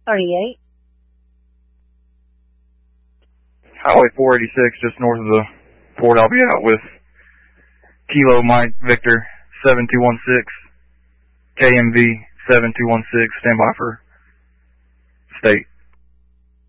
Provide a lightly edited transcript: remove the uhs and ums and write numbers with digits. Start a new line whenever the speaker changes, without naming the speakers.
38.
Highway 486, just north of the port. I'll be out with Kilo Mike Victor 7216, KMV 7216. Stand by for state.